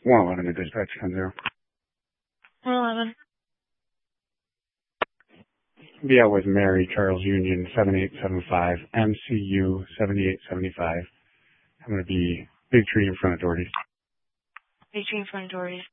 111 to dispatch 10-0. 111. Be out with Mary Charles Union 7875, MCU 7875. I'm going to be Big Tree in front of Doherty's. Big Tree in front of Doherty's.